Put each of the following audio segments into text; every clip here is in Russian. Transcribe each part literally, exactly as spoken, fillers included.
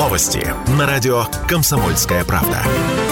Новости на радио «Комсомольская правда».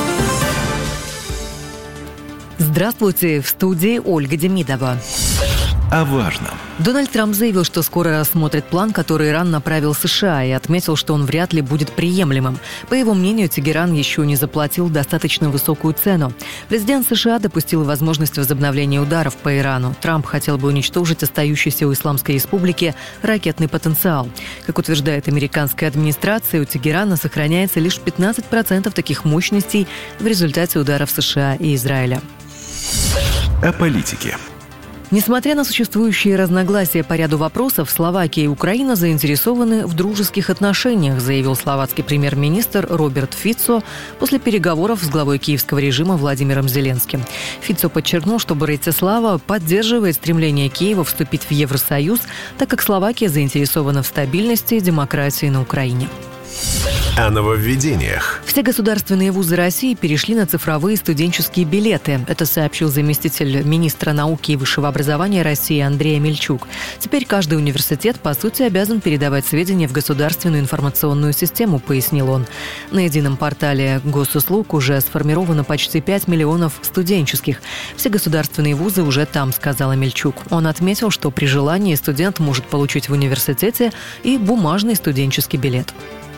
Здравствуйте, в студии Ольга Демидова. О важном. Дональд Трамп заявил, что скоро рассмотрит план, который Иран направил США, и отметил, что он вряд ли будет приемлемым. По его мнению, Тегеран еще не заплатил достаточно высокую цену. Президент США допустил возможность возобновления ударов по Ирану. Трамп хотел бы уничтожить остающийся у Исламской Республики ракетный потенциал. Как утверждает американская администрация, у Тегерана сохраняется лишь пятнадцать процентов таких мощностей в результате ударов США и Израиля. О политике. Несмотря на существующие разногласия по ряду вопросов, Словакия и Украина заинтересованы в дружеских отношениях, заявил словацкий премьер-министр Роберт Фицо после переговоров с главой киевского режима Владимиром Зеленским. Фицо подчеркнул, что Братислава поддерживает стремление Киева вступить в Евросоюз, так как Словакия заинтересована в стабильности и демократии на Украине. О нововведениях. Все государственные вузы России перешли на цифровые студенческие билеты. Это сообщил заместитель министра науки и высшего образования России Андрей Амельчук. Теперь каждый университет, по сути, обязан передавать сведения в государственную информационную систему, пояснил он. На едином портале госуслуг уже сформировано почти пять миллионов студенческих. Все государственные вузы уже там, сказал Амельчук. Он отметил, что при желании студент может получить в университете и бумажный студенческий билет.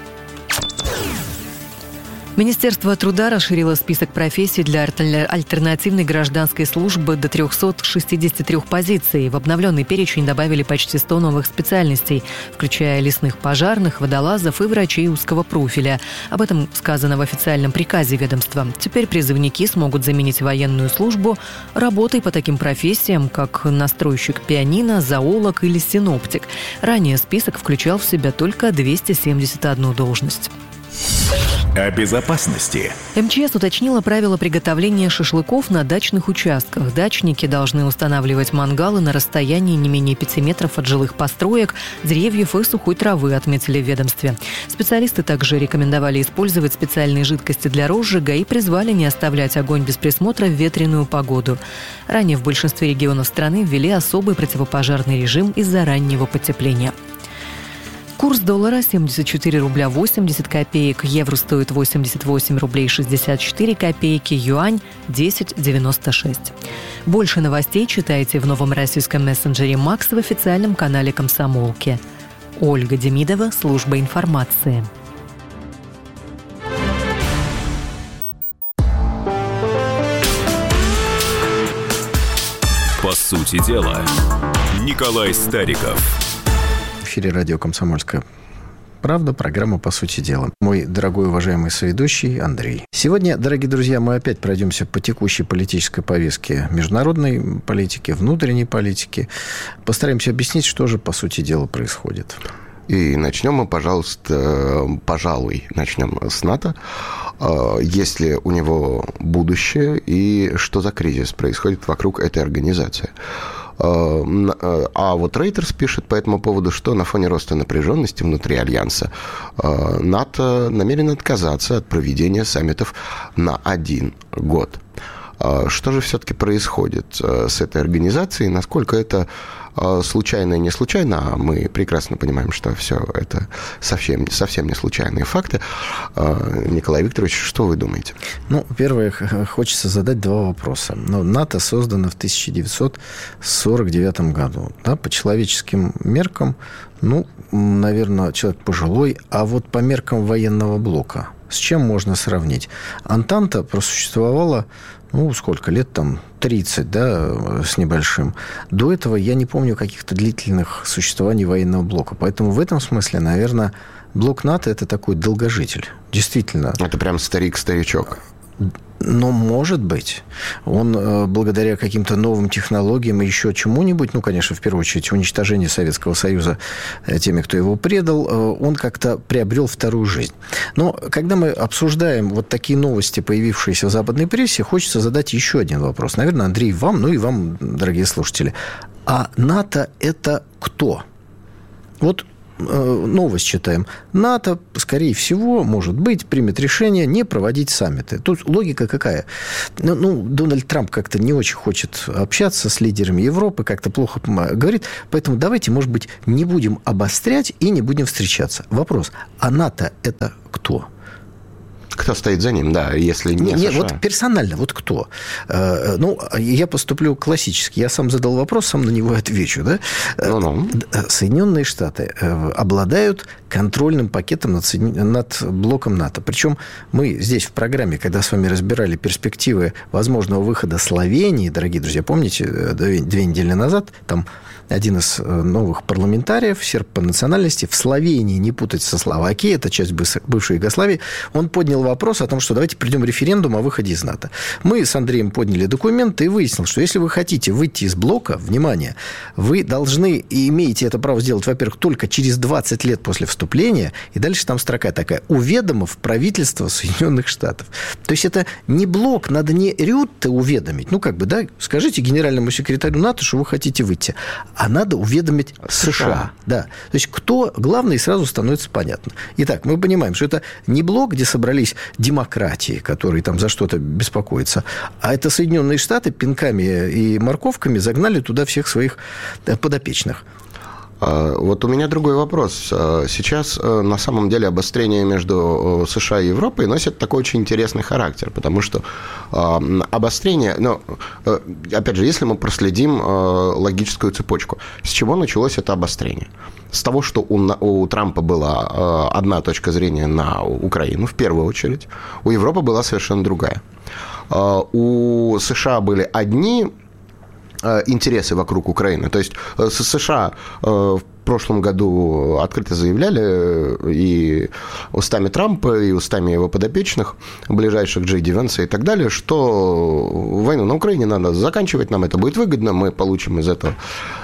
Министерство труда расширило список профессий для альтернативной гражданской службы до триста шестьдесят три позиций. В обновленный перечень добавили почти сто новых специальностей, включая лесных пожарных, водолазов и врачей узкого профиля. Об этом сказано в официальном приказе ведомства. Теперь призывники смогут заменить военную службу работой по таким профессиям, как настройщик пианино, зоолог или синоптик. Ранее список включал в себя только двести семьдесят одну должность. О безопасности. МЧС уточнила правила приготовления шашлыков на дачных участках. Дачники должны устанавливать мангалы на расстоянии не менее пяти метров от жилых построек, деревьев и сухой травы, отметили в ведомстве. Специалисты также рекомендовали использовать специальные жидкости для розжига и призвали не оставлять огонь без присмотра в ветреную погоду. Ранее в большинстве регионов страны ввели особый противопожарный режим из-за раннего потепления. Курс доллара семьдесят четыре рубля восемьдесят копеек, евро стоит восемьдесят восемь рублей шестьдесят четыре копейки, юань десять девяносто шесть. Больше новостей читайте в новом российском мессенджере «Макс» в официальном канале «Комсомолки». Ольга Демидова, служба информации. По сути дела, Николай Стариков. В эфире радио «Комсомольская правда», программа «По сути дела». Мой дорогой уважаемый соведущий Андрей. Сегодня, дорогие друзья, мы опять пройдемся по текущей политической повестке международной политики, внутренней политики. Постараемся объяснить, что же, по сути дела, происходит. И начнем мы, пожалуйста, пожалуй, начнем с НАТО. Есть ли у него будущее и что за кризис происходит вокруг этой организации? А вот Reuters пишет по этому поводу, что на фоне роста напряженности внутри Альянса НАТО намерено отказаться от проведения саммитов на один год. Что же все-таки происходит с этой организацией? Насколько это случайно и не случайно? А мы прекрасно понимаем, что все это совсем, совсем не случайные факты. Николай Викторович, что вы думаете? Ну, первое, хочется задать два вопроса. Ну, НАТО создано в тысяча девятьсот сорок девятом году. Да, по человеческим меркам, ну, наверное, человек пожилой, а вот по меркам военного блока с чем можно сравнить? Антанта просуществовала, ну, сколько лет там, тридцать, да, с небольшим. До этого я не помню каких-то длительных существований военного блока. Поэтому в этом смысле, наверное, блок НАТО – это такой долгожитель. Действительно. Это прям старик-старичок. Но, может быть, он благодаря каким-то новым технологиям и еще чему-нибудь, ну, конечно, в первую очередь, уничтожению Советского Союза теми, кто его предал, он как-то приобрел вторую жизнь. Но когда мы обсуждаем вот такие новости, появившиеся в западной прессе, хочется задать еще один вопрос. Наверное, Андрей, вам, ну и вам, дорогие слушатели. А НАТО – это кто? Вот новость читаем. НАТО, скорее всего, может быть, примет решение не проводить саммиты. Тут логика какая? Ну, ну, Дональд Трамп как-то не очень хочет общаться с лидерами Европы, как-то плохо говорит. Поэтому давайте, может быть, не будем обострять и не будем встречаться. Вопрос. А НАТО – это кто? Кто стоит за ним, да, если не, не США. Вот персонально, вот кто? Ну, я поступлю классически. Я сам задал вопрос, сам на него отвечу. Да? Ну-ну. Соединенные Штаты обладают контрольным пакетом над, над блоком НАТО. Причем мы здесь в программе, когда с вами разбирали перспективы возможного выхода Словении, дорогие друзья, помните, две, две недели назад там один из новых парламентариев, серб по национальности, в Словении, не путать со Словакией, это часть бывшей Югославии, он поднял вопрос о том, что давайте придем референдум о выходе из НАТО. Мы с Андреем подняли документы и выяснилось, что если вы хотите выйти из блока, внимание, вы должны и имеете это право сделать, во-первых, только через двадцать лет после вступления, и дальше там строка такая, уведомив правительство Соединенных Штатов. То есть это не блок, надо не Рютте уведомить, ну как бы, да, скажите генеральному секретарю НАТО, что вы хотите выйти, а надо уведомить США. США. Да. То есть кто главный, сразу становится понятно. Итак, мы понимаем, что это не блок, где собрались демократии, которые там за что-то беспокоятся, а это Соединенные Штаты пинками и морковками загнали туда всех своих подопечных. Вот у меня другой вопрос. Сейчас на самом деле обострение между США и Европой носит такой очень интересный характер, потому что обострение, ну, опять же, если мы проследим логическую цепочку, с чего началось это обострение? С того, что у, у Трампа была одна точка зрения на Украину, в первую очередь, у Европы была совершенно другая. У США были одни интересы вокруг Украины. То есть США в прошлом году открыто заявляли и устами Трампа, и устами его подопечных, ближайших Джей Ди Венса и так далее, что войну на Украине надо заканчивать, нам это будет выгодно, мы получим из этого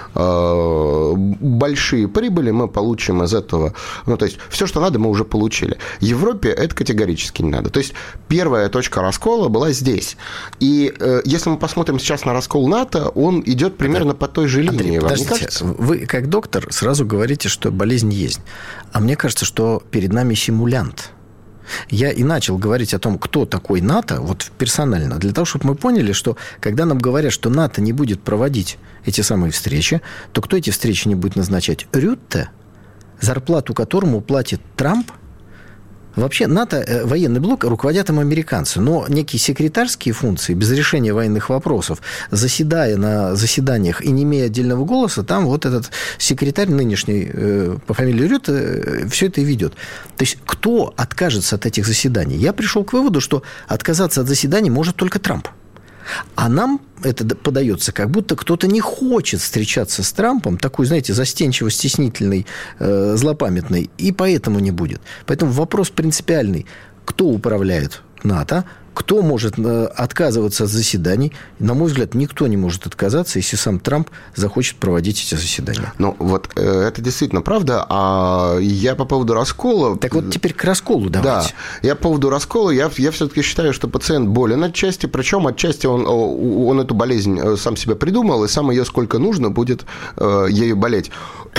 большие прибыли, мы получим из этого... Ну, то есть, все, что надо, мы уже получили. Европе это категорически не надо. То есть, первая точка раскола была здесь. И э, если мы посмотрим сейчас на раскол НАТО, он идет примерно да. по той же линии. Андрей, вам подождите, не кажется? Вы, как доктор, сразу говорите, что болезнь есть. А мне кажется, что перед нами симулянт. Я и начал говорить о том, кто такой НАТО, вот персонально, для того, чтобы мы поняли, что когда нам говорят, что НАТО не будет проводить эти самые встречи, то кто эти встречи не будет назначать? Рютте, зарплату которому платит Трамп. Вообще НАТО, военный блок, руководят им американцы, но некие секретарские функции, без решения военных вопросов, заседая на заседаниях и не имея отдельного голоса, там вот этот секретарь нынешний э, по фамилии Рютте э, все это и ведет. То есть кто откажется от этих заседаний? Я пришел к выводу, что отказаться от заседаний может только Трамп. А нам это подается, как будто кто-то не хочет встречаться с Трампом, такой, знаете, застенчиво-стеснительный, э, злопамятный, и поэтому не будет. Поэтому вопрос принципиальный. Кто управляет НАТО? Кто может отказываться от заседаний? На мой взгляд, никто не может отказаться, если сам Трамп захочет проводить эти заседания. Ну, вот это действительно правда. А я по поводу раскола... Так вот теперь к расколу давайте. Да, я по поводу раскола, я, я все-таки считаю, что пациент болен отчасти, причем отчасти он, он эту болезнь сам себе придумал, и сам ее сколько нужно будет ею болеть.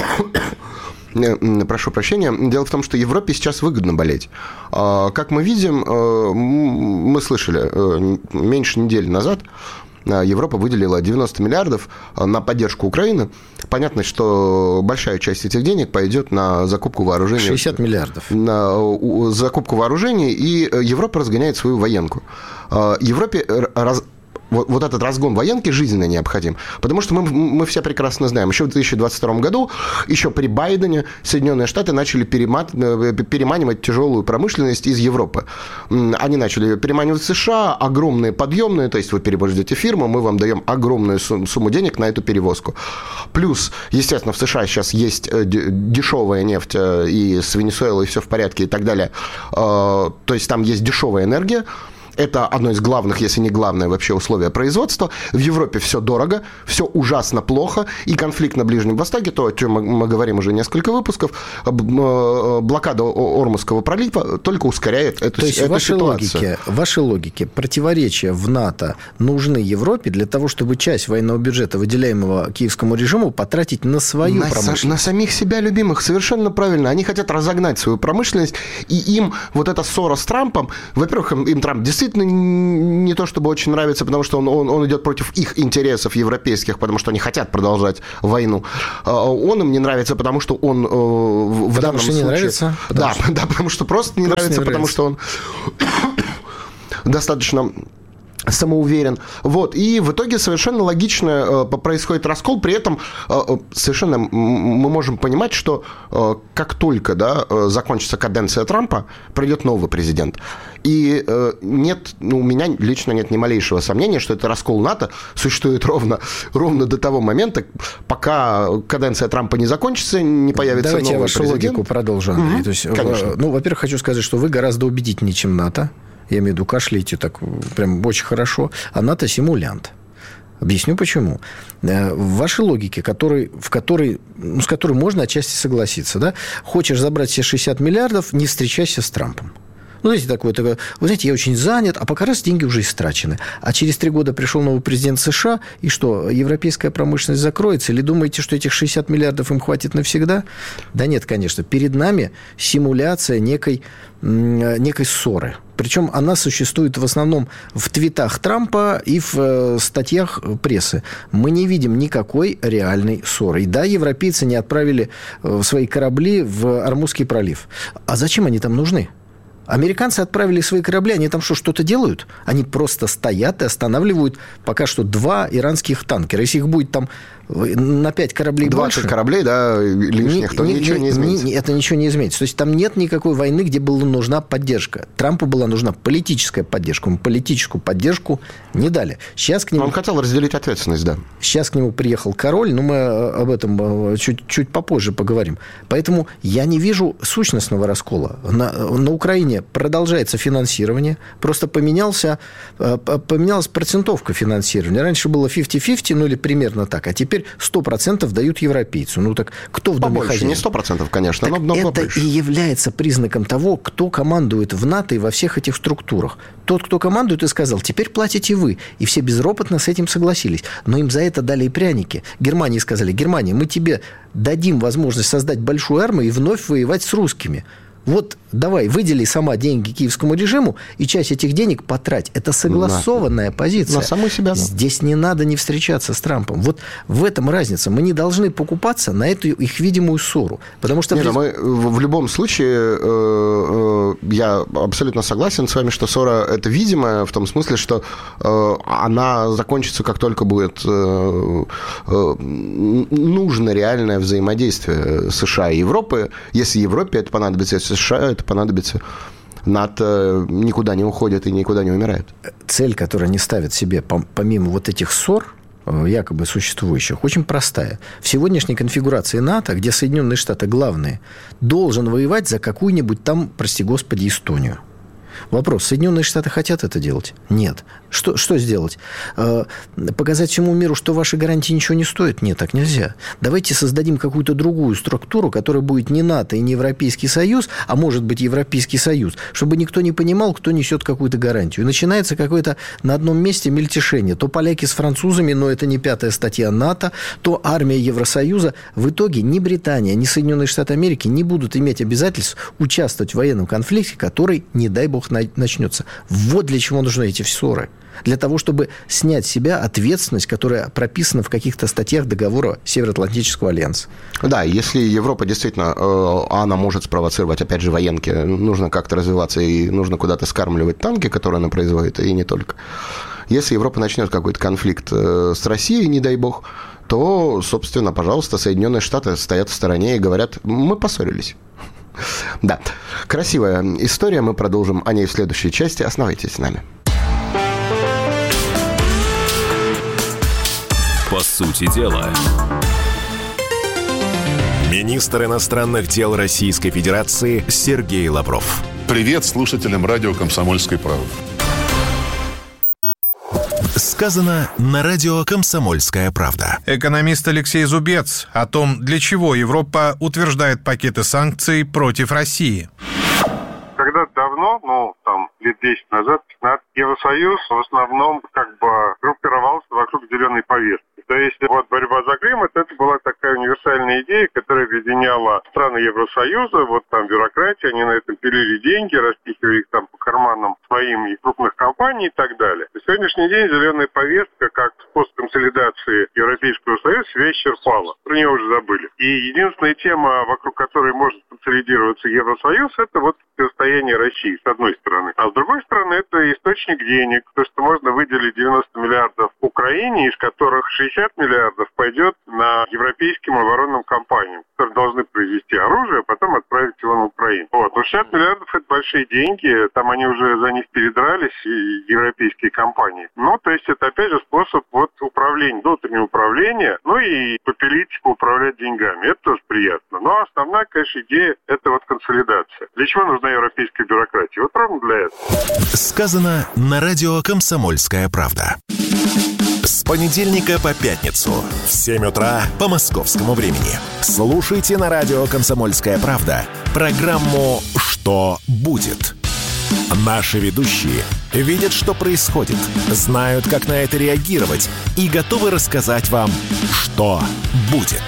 Прошу прощения. Дело в том, что Европе сейчас выгодно болеть. Как мы видим, мы слышали, меньше недели назад Европа выделила девяносто миллиардов на поддержку Украины. Понятно, что большая часть этих денег пойдет на закупку вооружений. шестьдесят миллиардов. На закупку вооружений, и Европа разгоняет свою военку. Европе раз... Вот, вот этот разгон военки жизненно необходим. Потому что мы, мы все прекрасно знаем, еще в две тысячи двадцать втором году, еще при Байдене, Соединенные Штаты начали перемат, переманивать тяжелую промышленность из Европы. Они начали переманивать США, огромные подъемные, то есть вы перевозите фирму, мы вам даем огромную сумму денег на эту перевозку. Плюс, естественно, в США сейчас есть дешевая нефть, и с Венесуэлой все в порядке и так далее. То есть там есть дешевая энергия. Это одно из главных, если не главное, вообще условие производства. В Европе все дорого, все ужасно плохо. И конфликт на Ближнем Востоке, то, о чем мы, мы говорим уже несколько выпусков, блокада Ормузского пролива только ускоряет эту, то есть эту в вашей ситуацию. Логике, в вашей логике противоречия в НАТО нужны Европе для того, чтобы часть военного бюджета, выделяемого киевскому режиму, потратить на свою на промышленность. Со, на самих себя любимых, совершенно правильно. Они хотят разогнать свою промышленность, и им вот эта ссора с Трампом, во-первых, им, им Трамп действительно действительно не то чтобы очень нравится, потому что он, он, он идет против их интересов европейских, потому что они хотят продолжать войну. Он им не нравится, потому что он в потому данном что случае... не нравится? Да, что... да, потому что просто не просто нравится, не потому нравится. Что он достаточно... самоуверен. Вот. И в итоге совершенно логично э, происходит раскол. При этом э, совершенно мы можем понимать, что э, как только да, закончится каденция Трампа, придет новый президент. И э, нет, ну, у меня лично нет ни малейшего сомнения, что этот раскол НАТО существует ровно, ровно до того момента, пока каденция Трампа не закончится, не появится Давайте новый президент. Давайте я вашу логику продолжу, Андрей. Угу, То есть, конечно. Ну, во-первых, хочу сказать, что вы гораздо убедительнее, чем НАТО. Я имею в виду, кашляете так прям очень хорошо. А НАТО симулянт. Объясню, почему. В вашей логике, который, в которой, ну, с которой можно отчасти согласиться, да? Хочешь забрать все шестьдесят миллиардов, не встречайся с Трампом. Ну, знаете, такое, такое, вы знаете, я очень занят, а пока раз деньги уже истрачены. А через три года пришел новый президент США, и что, европейская промышленность закроется? Или думаете, что этих шестьдесят миллиардов им хватит навсегда? Да нет, конечно. Перед нами симуляция некой, некой ссоры. Причем она существует в основном в твитах Трампа и в статьях прессы. Мы не видим никакой реальной ссоры. И да, европейцы не отправили свои корабли в Ормузский пролив. А зачем они там нужны? Американцы отправили свои корабли, они там что, что-то делают? Они просто стоят и останавливают пока что два иранских танкера. Если их будет там на пять кораблей двадцать больше... кораблей, да, лишних, ни, то ни, ничего не изменится. Ни, это ничего не изменится. То есть там нет никакой войны, где была нужна поддержка. Трампу была нужна политическая поддержка. Ему политическую поддержку не дали. Сейчас к нему... Он хотел разделить ответственность, да. Сейчас к нему приехал король, но мы об этом чуть, чуть попозже поговорим. Поэтому я не вижу сущностного раскола. На, на Украине продолжается финансирование. Просто поменялся, поменялась процентовка финансирования. Раньше было пятьдесят на пятьдесят, ну или примерно так. А теперь сто процентов дают европейцу. Ну так кто в доме побольше, хозяин? Не сто процентов, конечно, так но, но это побольше. И является признаком того, кто командует в НАТО и во всех этих структурах. Тот, кто командует, и сказал, теперь платите вы. И все безропотно с этим согласились. Но им за это дали и пряники. Германии сказали, Германия, мы тебе дадим возможность создать большую армию и вновь воевать с русскими. Вот давай, выдели сама деньги киевскому режиму, и часть этих денег потрать. Это согласованная на, позиция. На саму себя. Здесь не надо не встречаться с Трампом. Вот в этом разница. Мы не должны покупаться на эту их видимую ссору. Потому что... Нет, в... мы в любом случае, э, э, я абсолютно согласен с вами, что ссора это видимая, в том смысле, что э, она закончится, как только будет э, э, нужно реальное взаимодействие США и Европы. Если Европе это понадобится, если США это понадобится, НАТО никуда не уходит и никуда не умирает. Цель, которую они ставят себе, помимо вот этих ссор, якобы существующих, очень простая. В сегодняшней конфигурации НАТО, где Соединенные Штаты главные, должен воевать за какую-нибудь там, прости господи, Эстонию. Вопрос, Соединенные Штаты хотят это делать? Нет. Что, что сделать? Э, показать всему миру, что ваши гарантии ничего не стоят? Нет, так нельзя. Давайте создадим какую-то другую структуру, которая будет не НАТО и не Европейский Союз, а может быть Европейский Союз, чтобы никто не понимал, кто несет какую-то гарантию. И начинается какое-то на одном месте мельтешение. То поляки с французами, но это не пятая статья НАТО, то армия Евросоюза. В итоге ни Британия, ни Соединенные Штаты Америки не будут иметь обязательств участвовать в военном конфликте, который, не дай бог, начнется. Вот для чего нужны эти ссоры. Для того, чтобы снять с себя ответственность, которая прописана в каких-то статьях договора Североатлантического альянса. Да, если Европа действительно, она может спровоцировать, опять же, военки, нужно как-то развиваться и нужно куда-то скармливать танки, которые она производит, и не только. Если Европа начнет какой-то конфликт с Россией, не дай бог, то, собственно, пожалуйста, Соединенные Штаты стоят в стороне и говорят, мы поссорились. Да, красивая история, мы продолжим о ней в следующей части. Оставайтесь с нами. По сути дела. Министр иностранных дел Российской Федерации Сергей Лавров. Привет слушателям радио «Комсомольской правды». Сказано на радио «Комсомольская правда». Экономист Алексей Зубец о том, для чего Европа утверждает пакеты санкций против России. Когда давно, ну, там, лет десять назад, пятнадцать, Евросоюз в основном как бы группировался вокруг зеленой повестки. То есть вот борьба за климат, это была такая универсальная идея, которая объединяла страны Евросоюза, вот там бюрократия, они на этом пилили деньги, распихивали их там по карманам своим и крупных компаний и так далее. На сегодняшний день зеленая повестка, как способ консолидации Европейского Союза, себя исчерпала. Про нее уже забыли. И единственная тема, вокруг которой может консолидироваться Евросоюз, это вот противостояние России, с одной стороны. А с другой стороны, это источник денег. То, что можно выделить девяносто миллиардов Украине, из которых шестьдесят миллиардов пойдет на европейским оборонным компаниям, которые должны произвести оружие, а потом отправить его на Украину. Вот. Но шестьдесят миллиардов – это большие деньги, там они уже за них передрались, и европейские компании. Ну, то есть это, опять же, способ вот управления, внутреннего управления, ну и попилить, поуправлять деньгами. Это тоже приятно. Но основная, конечно, идея – это вот консолидация. Для чего нужна европейская бюрократия? Вот ровно для этого. Сказано на радио «Комсомольская правда». С понедельника по пятницу в семь утра по московскому времени. Слушайте на радио «Комсомольская правда» программу «Что будет?». Наши ведущие видят, что происходит, знают, как на это реагировать и готовы рассказать вам, что будет.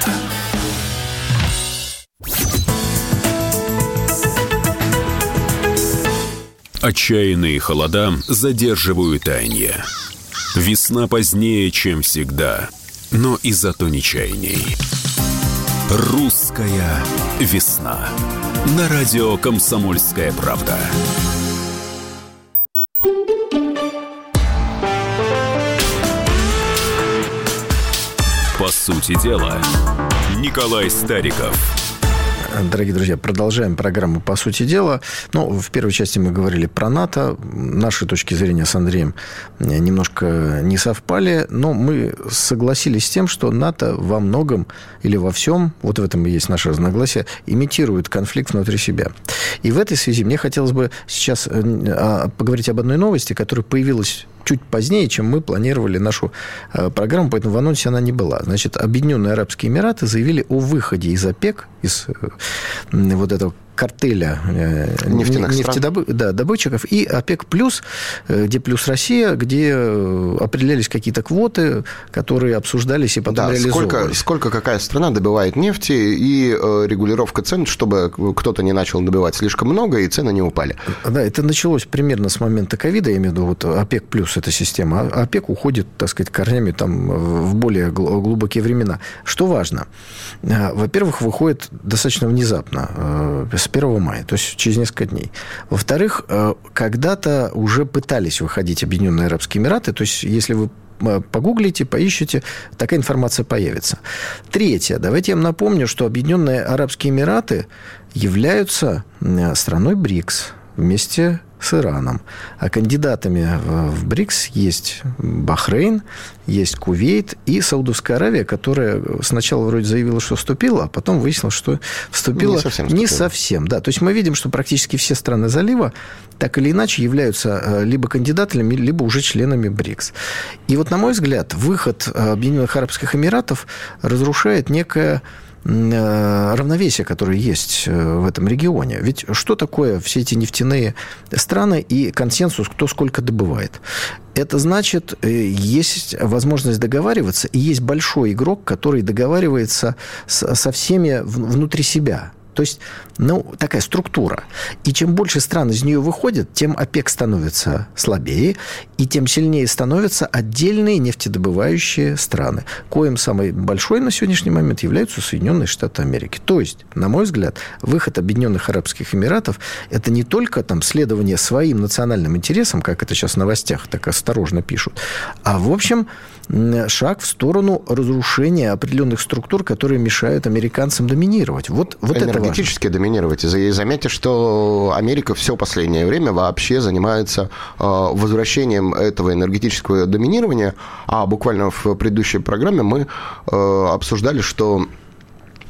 Отчаянные холода задерживают таяние. Весна позднее, чем всегда, но и зато нечаянней. Русская весна. На радио «Комсомольская правда». По сути дела, Николай Стариков. Дорогие друзья, продолжаем программу «По сути дела». Ну, в первой части мы говорили про НАТО. Наши точки зрения с Андреем немножко не совпали, но мы согласились с тем, что НАТО во многом или во всем, вот в этом и есть наше разногласие, имитирует конфликт внутри себя. И в этой связи мне хотелось бы сейчас поговорить об одной новости, которая появилась чуть позднее, чем мы планировали нашу программу, поэтому в анонсе она не была. Значит, Объединенные Арабские Эмираты заявили о выходе из ОПЕК, из вот этого картеля нефтяных нефтедобы... да, добытчиков, и ОПЕК+, где плюс Россия, где определялись какие-то квоты, которые обсуждались и потом да, реализовывались. Сколько, сколько какая страна добывает нефти, и регулировка цен, чтобы кто-то не начал добывать слишком много, и цены не упали. Да, это началось примерно с момента ковида, я имею в виду, вот ОПЕК+, эта система. А ОПЕК уходит, так сказать, корнями там в более глубокие времена. Что важно? Во-первых, выходит достаточно внезапно, с первого мая, то есть через несколько дней. Во-вторых, когда-то уже пытались выходить Объединенные Арабские Эмираты, то есть если вы погуглите, поищите, такая информация появится. Третье. Давайте я вам напомню, что Объединенные Арабские Эмираты являются страной БРИКС вместе с Ираном. А кандидатами в БРИКС есть Бахрейн, есть Кувейт и Саудовская Аравия, которая сначала вроде заявила, что вступила, а потом выяснилось, что вступила не совсем. Не совсем, да. То есть мы видим, что практически все страны залива так или иначе являются либо кандидатами, либо уже членами БРИКС. И вот, на мой взгляд, выход Объединенных Арабских Эмиратов разрушает некое равновесие, которое есть в этом регионе. Ведь что такое все эти нефтяные страны и консенсус, кто сколько добывает? Это значит, есть возможность договариваться, и есть большой игрок, который договаривается со всеми внутри себя. То есть, ну, такая структура. И чем больше стран из нее выходит, тем ОПЕК становится слабее, и тем сильнее становятся отдельные нефтедобывающие страны, коим самой большой на сегодняшний момент являются Соединенные Штаты Америки. То есть, на мой взгляд, выход Объединенных Арабских Эмиратов – это не только там следование своим национальным интересам, как это сейчас в новостях так осторожно пишут, а, в общем, шаг в сторону разрушения определенных структур, которые мешают американцам доминировать. Вот, вот это важно. Энергетически доминировать. И заметьте, что Америка все последнее время вообще занимается возвращением этого энергетического доминирования. А буквально в предыдущей программе мы обсуждали, что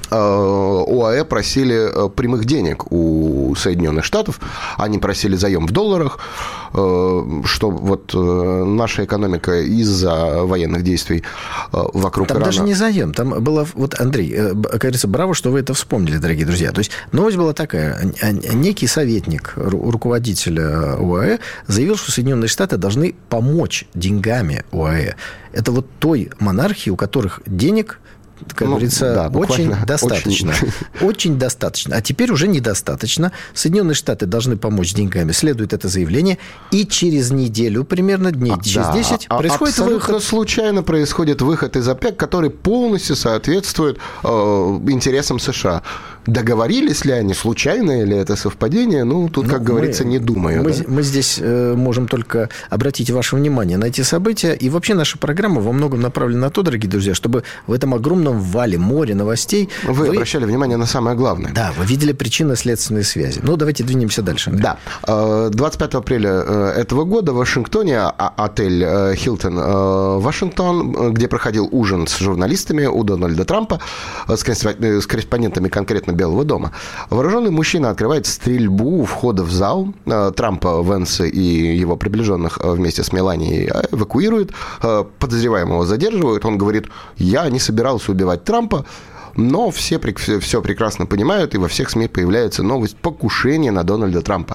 ОАЭ просили прямых денег у Соединенных Штатов. Они просили заем в долларах, что вот наша экономика из-за военных действий вокруг там Ирана... Там даже не заем. Там было... Вот, Андрей, как говорится, браво, что вы это вспомнили, дорогие друзья. То есть новость была такая. Некий советник руководителя ОАЭ заявил, что Соединенные Штаты должны помочь деньгами ОАЭ. Это вот той монархии, у которых денег... как ну, говорится, да, очень достаточно. Очень... очень достаточно. А теперь уже недостаточно. Соединенные Штаты должны помочь деньгами. Следует это заявление. И через неделю, примерно дней а, через да, десять, а, происходит абсолютно выход. случайно происходит выход из ОПЕК, который полностью соответствует э, интересам США. Договорились ли они? Случайно или это совпадение? Ну, тут, ну, как мы, говорится, не думаю. Мы, да? мы здесь э, можем только обратить ваше внимание на эти события. И вообще наша программа во многом направлена на то, дорогие друзья, чтобы в этом огромном в вале, море новостей. Вы, вы обращали внимание на самое главное. Да, вы видели причинно-следственные связи. Ну, давайте двинемся дальше. Да. двадцать пятого апреля этого года в Вашингтоне отель «Хилтон Вашингтон», где проходил ужин с журналистами у Дональда Трампа, с корреспондентами конкретно Белого дома, вооруженный мужчина открывает стрельбу у входа в зал. Трампа, Венса и его приближенных вместе с Меланией эвакуируют. Подозреваемого задерживают. Он говорит: я не собирался убивать Трампа, но все, все, все прекрасно понимают, и во всех СМИ появляется новость покушения на Дональда Трампа.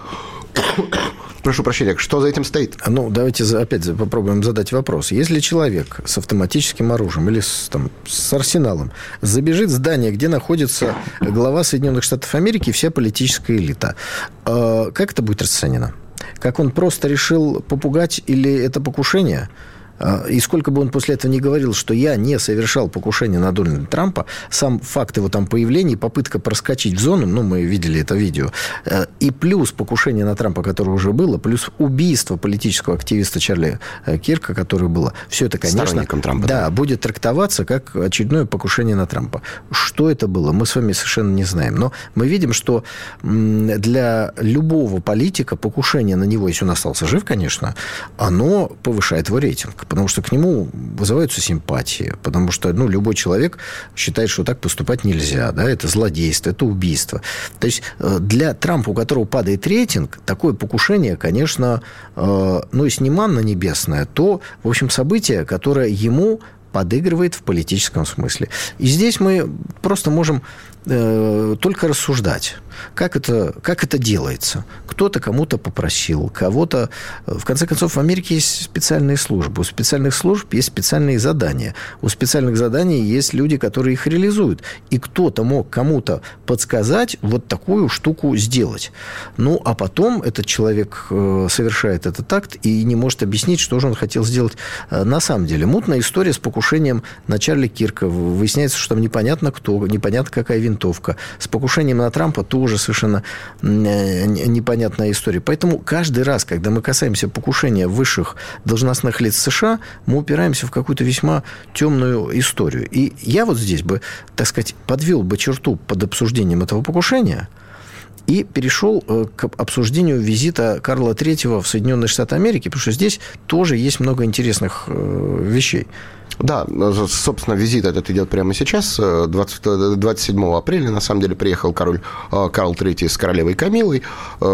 Прошу прощения, что за этим стоит? Ну, давайте опять попробуем задать вопрос. Если человек с автоматическим оружием или с, там, с арсеналом забежит в здание, где находится глава Соединенных Штатов Америки и вся политическая элита, э, как это будет расценено? Как он просто решил попугать или это покушение? И сколько бы он после этого не говорил, что я не совершал покушение на Дональда Трампа, сам факт его там появления, попытка проскочить в зону, ну, мы видели это видео, и плюс покушение на Трампа, которое уже было, плюс убийство политического активиста Чарли Кирка, которое было, все это, конечно, сторонником Трампа, да, да, будет трактоваться как очередное покушение на Трампа. Что это было, мы с вами совершенно не знаем. Но мы видим, что для любого политика покушение на него, если он остался жив, конечно, оно повышает его рейтинг. Потому что к нему вызываются симпатии. Потому что ну, любой человек считает, что так поступать нельзя. Да? Это злодейство, это убийство. То есть для Трампа, у которого падает рейтинг, такое покушение, конечно, ну, если не манна небесная, то, в общем, событие, которое ему подыгрывает в политическом смысле. И здесь мы просто можем э, только рассуждать, как это, как это делается. Кто-то кому-то попросил, кого-то... В конце концов, в Америке есть специальные службы. У специальных служб есть специальные задания. У специальных заданий есть люди, которые их реализуют. И кто-то мог кому-то подсказать вот такую штуку сделать. Ну, а потом этот человек э, совершает этот акт и не может объяснить, что же он хотел сделать э, на самом деле. Мутная история с покушением на Чарли Кирка. Выясняется, что там непонятно кто, непонятно какая винтовка. С покушением на Трампа тоже совершенно непонятная история. Поэтому каждый раз, когда мы касаемся покушения высших должностных лиц США, мы упираемся в какую-то весьма темную историю. И я вот здесь бы, так сказать, подвел бы черту под обсуждением этого покушения и перешел к обсуждению визита Карла Третьего в Соединенные Штаты Америки, потому что здесь тоже есть много интересных вещей. Да, собственно, визит этот идет прямо сейчас. двадцать седьмого апреля, на самом деле, приехал король Карл Третий с королевой Камилой.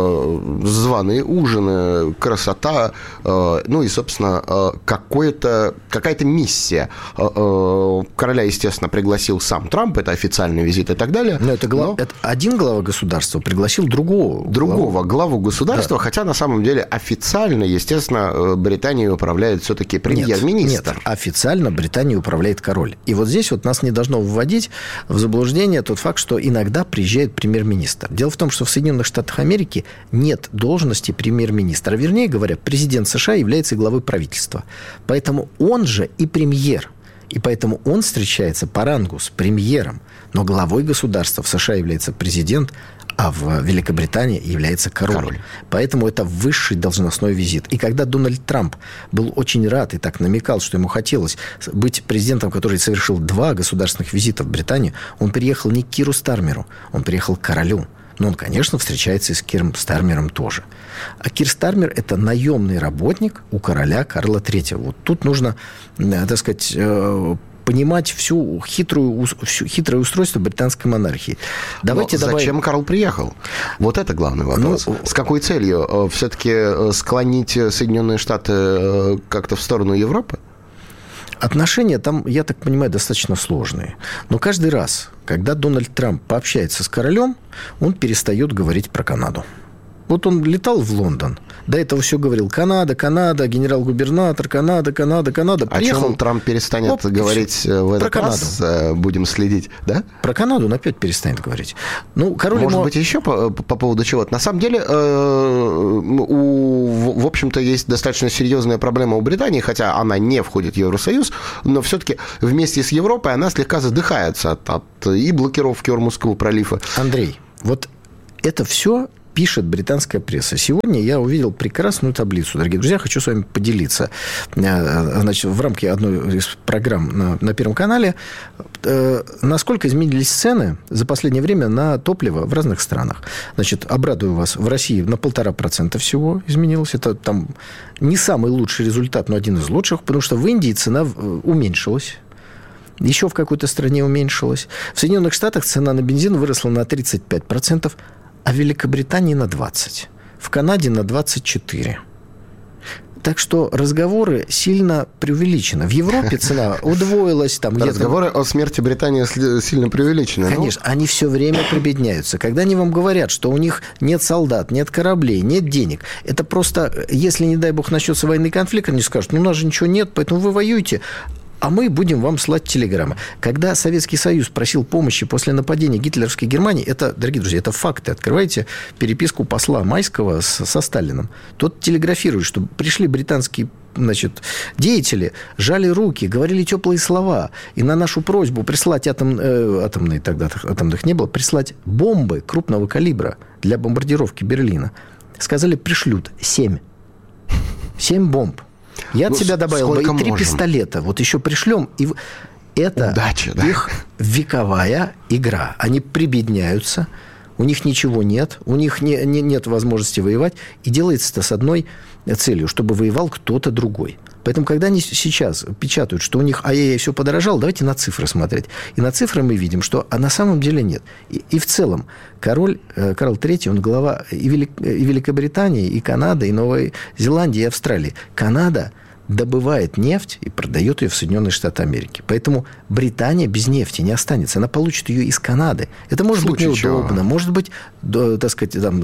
Званые ужины, красота. Ну и, собственно, какое-то, какая-то миссия. Короля, естественно, пригласил сам Трамп. Это официальный визит и так далее. Но это, глав... Но... это один глава государства пригласил другого. Другого главу, главу государства. Да. Хотя, на самом деле, официально, естественно, Британией управляет все-таки премьер-министр. Нет, нет, официально Британией управляет король. И вот здесь вот нас не должно вводить в заблуждение тот факт, что иногда приезжает премьер-министр. Дело в том, что в Соединенных Штатах Америки нет должности премьер-министра. Вернее говоря, президент США является главой правительства. Поэтому он же и премьер. И поэтому он встречается по рангу с премьером. Но главой государства в США является президент, а в Великобритании является король. король. Поэтому это высший должностной визит. И когда Дональд Трамп был очень рад и так намекал, что ему хотелось быть президентом, который совершил два государственных визита в Британию, он приехал не к Киру Стармеру, он приехал к королю. Но он, конечно, встречается и с Киром Стармером тоже. А Кир Стармер – это наемный работник у короля Карла Третьего. Вот тут нужно, так сказать, понимать всю хитрую, всю хитрое устройство британской монархии. Давайте Но зачем добавим... Карл приехал? Вот это главный вопрос. Ну, с какой целью? Все-таки склонить Соединенные Штаты как-то в сторону Европы? Отношения там, я так понимаю, достаточно сложные. Но каждый раз, когда Дональд Трамп пообщается с королем, он перестает говорить про Канаду. Вот он летал в Лондон, до этого все говорил Канада, Канада, генерал-губернатор, Канада, Канада, Канада. Приехал, о чем Трамп перестанет оп, говорить в этот про раз? Канаду. Будем следить, да? Про Канаду он опять перестанет говорить. Ну, король Может ему... быть, еще по, по поводу чего-то. На самом деле, э, у, в общем-то, есть достаточно серьезная проблема у Британии, хотя она не входит в Евросоюз, но все-таки вместе с Европой она слегка задыхается от, от и блокировки Ормузского пролива. Андрей, вот это все... пишет британская пресса. Сегодня я увидел прекрасную таблицу. Дорогие друзья, хочу с вами поделиться. Значит, в рамках одной из программ на, на Первом канале, э, насколько изменились цены за последнее время на топливо в разных странах. Значит, обрадую вас, в России на полтора процента всего изменилось. Это там не самый лучший результат, но один из лучших, потому что в Индии цена уменьшилась. Еще в какой-то стране уменьшилась. В Соединенных Штатах цена на бензин выросла на тридцать пять процентов, а в Великобритании на двадцать процентов. В Канаде на двадцать четыре процента. Так что разговоры сильно преувеличены. В Европе цена удвоилась. Там, разговоры о смерти Британии сильно преувеличены. Конечно, но... они все время прибедняются. Когда они вам говорят, что у них нет солдат, нет кораблей, нет денег, это просто, если, не дай бог, начнется военный конфликт, они скажут, ну, у нас же ничего нет, поэтому вы воюете, а мы будем вам слать телеграммы. Когда Советский Союз просил помощи после нападения гитлеровской Германии, это, дорогие друзья, это факты. Открывайте переписку посла Майского с, со Сталиным. Тот телеграфирует, что пришли британские, значит, деятели, жали руки, говорили теплые слова. И на нашу просьбу прислать атом, э, атомные, тогда атомных не было, прислать бомбы крупного калибра для бомбардировки Берлина. Сказали, пришлют семь. Семь бомб. Я ну, от себя добавил бы и три можем? пистолета. Вот еще пришлем. И это Удачи, да? их вековая игра. Они прибедняются, у них ничего нет, у них не, не, нет возможности воевать. И делается это с одной целью, чтобы воевал кто-то другой. Поэтому, когда они сейчас печатают, что у них ай-яй-яй, все подорожало, давайте на цифры смотреть. И на цифры мы видим, что а на самом деле нет. И, и в целом король Карл третий, он глава и, Велик, и Великобритании, и Канады, и Новой Зеландии, и Австралии. Канада добывает нефть и продает ее в Соединенные Штаты Америки. Поэтому Британия без нефти не останется. Она получит ее из Канады. Это может быть неудобно, чего? может быть, так сказать, там,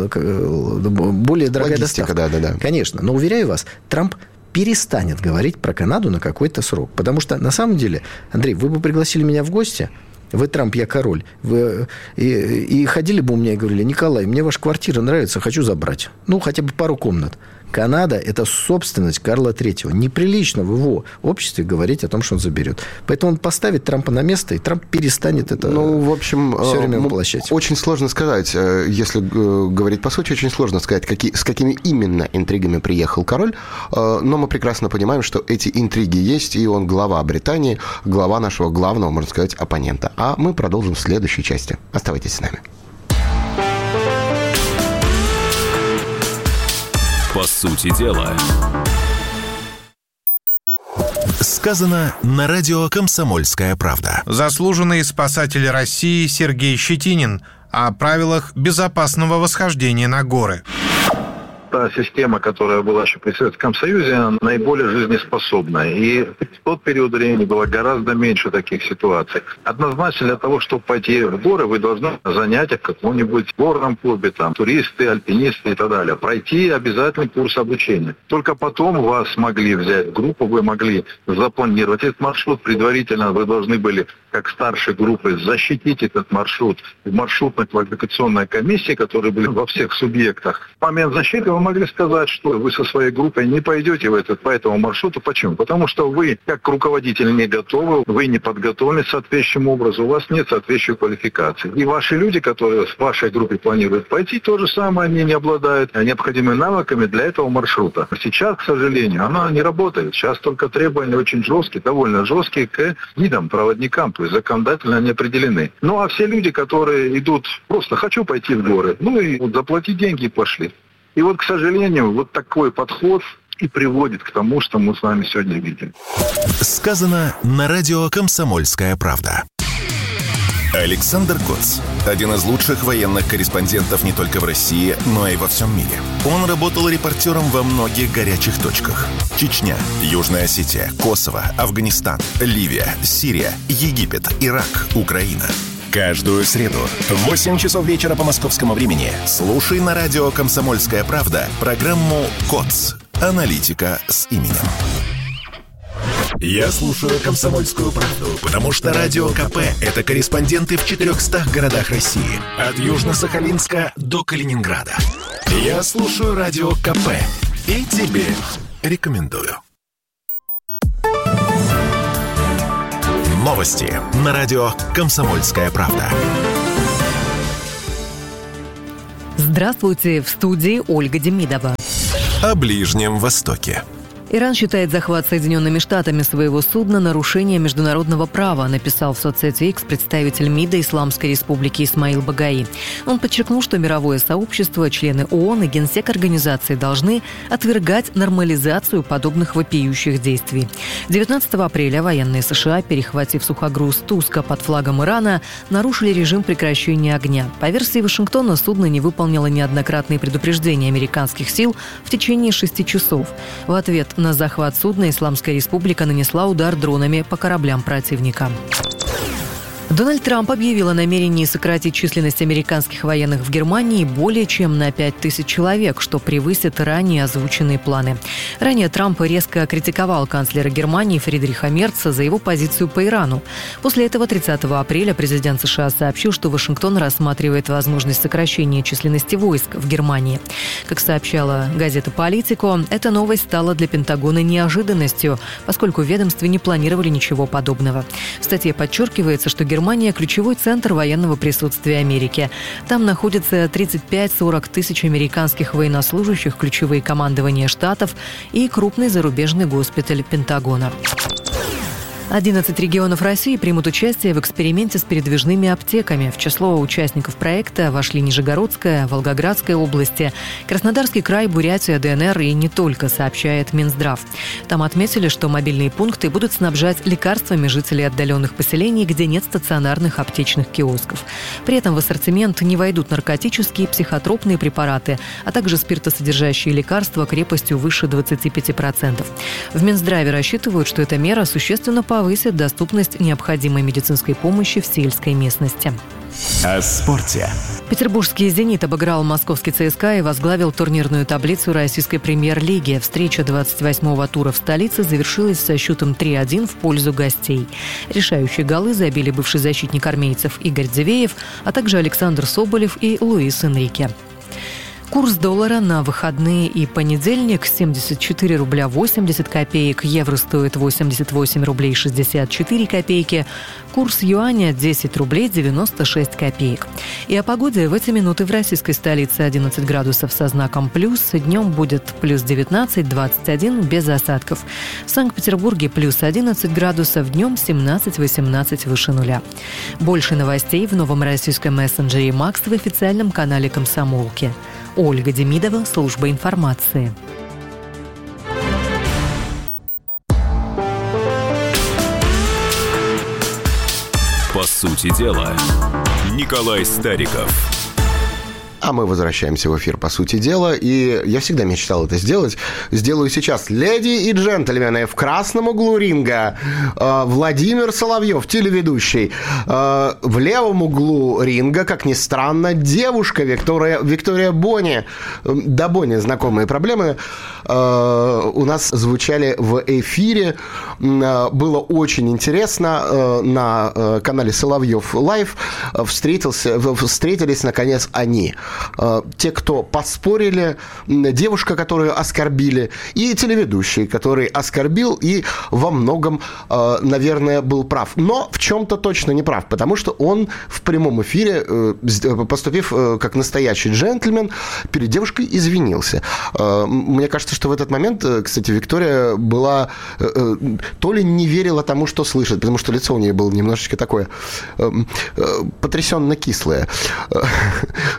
более дорогая Логистика, доставка. Да, да, да. Конечно. Но, уверяю вас, Трамп перестанет говорить про Канаду на какой-то срок. Потому что, на самом деле, Андрей, вы бы пригласили меня в гости, вы Трамп, я король, вы, и, и ходили бы у меня и говорили, Николай, мне ваша квартира нравится, хочу забрать. Ну, хотя бы пару комнат. Канада – это собственность Карла третьего. Неприлично в его обществе говорить о том, что он заберет. Поэтому он поставит Трампа на место, и Трамп перестанет это ну, в общем, все время воплощать. Очень сложно сказать, если говорить по сути, очень сложно сказать, какие, с какими именно интригами приехал король. Но мы прекрасно понимаем, что эти интриги есть, и он глава Британии, глава нашего главного, можно сказать, оппонента. А мы продолжим в следующей части. Оставайтесь с нами. По сути дела. Сказано на радио «Комсомольская правда». Заслуженный спасатель России Сергей Щетинин о правилах безопасного восхождения на горы. Та система, которая была еще при Советском Союзе, наиболее жизнеспособная. И в тот период времени было гораздо меньше таких ситуаций. Однозначно для того, чтобы пойти в горы, вы должны занятия в каком-нибудь горном клубе, там, туристы, альпинисты и так далее. Пройти обязательный курс обучения. Только потом вас могли взять в группу, вы могли запланировать этот маршрут. Предварительно вы должны были, как старшей группы, защитить этот маршрут в маршрутно-квалификационной комиссии, которые были во всех субъектах. В момент защиты вы могли сказать, что вы со своей группой не пойдете в этот, по этому маршруту. Почему? Потому что вы, как руководитель, не готовы, вы не подготовлены соответствующим образом, у вас нет соответствующей квалификации. И ваши люди, которые в вашей группе планируют пойти, то же самое, они не обладают необходимыми навыками для этого маршрута. Сейчас, к сожалению, она не работает. Сейчас только требования очень жесткие, довольно жесткие к гидам, проводникам, то есть законодательно они определены. Ну, а все люди, которые идут, просто хочу пойти в горы, ну и вот заплатить деньги и пошли. И вот, к сожалению, вот такой подход и приводит к тому, что мы с вами сегодня видим. Сказано на радио «Комсомольская правда». Александр Коц – один из лучших военных корреспондентов не только в России, но и во всем мире. Он работал репортером во многих горячих точках. Чечня, Южная Осетия, Косово, Афганистан, Ливия, Сирия, Египет, Ирак, Украина. Каждую среду в восемь часов вечера по московскому времени слушай на радио «Комсомольская правда» программу «Коц. Аналитика с именем». Я слушаю «Комсомольскую правду», потому что Радио КП – это корреспонденты в четырехстах городах России. От Южно-Сахалинска до Калининграда. Я слушаю Радио КП и тебе рекомендую. Новости на радио «Комсомольская правда». Здравствуйте, в студии Ольга Демидова. О Ближнем Востоке. Иран считает захват Соединенными Штатами своего судна нарушением международного права, написал в соцсети X представитель МИДа Исламской Республики Исмаил Багаи. Он подчеркнул, что мировое сообщество, члены ООН и Генсек организации должны отвергать нормализацию подобных вопиющих действий. девятнадцатого апреля военные США, перехватив сухогруз Туска под флагом Ирана, нарушили режим прекращения огня. По версии Вашингтона, судно не выполнило неоднократные предупреждения американских сил в течение шести часов. В ответ на захват судна Исламская Республика нанесла удар дронами по кораблям противника. Дональд Трамп объявил о намерении сократить численность американских военных в Германии более чем на пять тысяч человек, что превысит ранее озвученные планы. Ранее Трамп резко критиковал канцлера Германии Фридриха Мерца за его позицию по Ирану. После этого тридцатого апреля президент США сообщил, что Вашингтон рассматривает возможность сокращения численности войск в Германии. Как сообщала газета «Политико», эта новость стала для Пентагона неожиданностью, поскольку в ведомстве не планировали ничего подобного. В статье подчеркивается, что Германия Германия – ключевой центр военного присутствия Америки. Там находится тридцать пять-сорок тысяч американских военнослужащих, ключевые командования штатов и крупный зарубежный госпиталь Пентагона. одиннадцать регионов России примут участие в эксперименте с передвижными аптеками. В число участников проекта вошли Нижегородская, Волгоградская области, Краснодарский край, Бурятия, ДНР и не только, сообщает Минздрав. Там отметили, что мобильные пункты будут снабжать лекарствами жителей отдаленных поселений, где нет стационарных аптечных киосков. При этом в ассортимент не войдут наркотические и психотропные препараты, а также спиртосодержащие лекарства крепостью выше двадцати пяти процентов. В Минздраве рассчитывают, что эта мера существенно повысит доступность необходимой медицинской помощи в сельской местности. О спорте. Петербургский «Зенит» обыграл московский ЦСКА и возглавил турнирную таблицу российской премьер-лиги. Встреча двадцать восьмого тура в столице завершилась со счетом три один в пользу гостей. Решающие голы забили бывший защитник армейцев Игорь Дивеев, а также Александр Соболев и Луис Энрике. Курс доллара на выходные и понедельник – семьдесят четыре рубля восемьдесят копеек, евро стоит восемьдесят восемь рублей шестьдесят четыре копейки, курс юаня – десять рублей девяносто шесть копеек. И о погоде в эти минуты в российской столице одиннадцать градусов со знаком плюс, днем будет плюс девятнадцать, двадцать один без осадков. В Санкт-Петербурге плюс одиннадцать градусов, днем семнадцать-восемнадцать выше нуля. Больше новостей в новом российском мессенджере «Макс» в официальном канале «Комсомолки». Ольга Демидова, служба информации. По сути дела, Николай Стариков. А мы возвращаемся в эфир, по сути дела, и я всегда мечтал это сделать. Сделаю сейчас. Леди и джентльмены, в красном углу ринга э, Владимир Соловьев, телеведущий. Э, в левом углу ринга, как ни странно, девушка Виктория, Виктория Бони. Да, Бони, знакомые проблемы. Э, у нас звучали в эфире. Э, было очень интересно. Э, на э, канале Соловьев Лайв встретился, встретились, наконец, они. Те, кто поспорили, девушка, которую оскорбили, и телеведущий, который оскорбил и во многом, наверное, был прав. Но в чем-то точно не прав, потому что он в прямом эфире, поступив как настоящий джентльмен, перед девушкой извинился. Мне кажется, что в этот момент, кстати, Виктория была, то ли не верила тому, что слышит, потому что лицо у нее было немножечко такое потрясенно кислое, то ли